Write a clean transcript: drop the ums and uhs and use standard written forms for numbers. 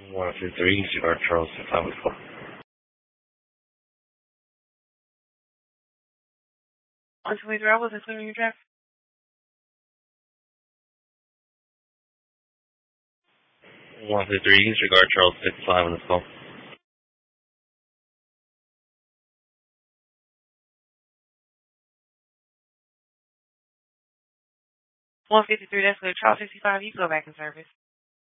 153, Cigar Charles, 654. 123, I wasn't clearing your draft. 153, Cigar Charles, 65 on this call. 153, that's good. Charles 65, you can go back in service.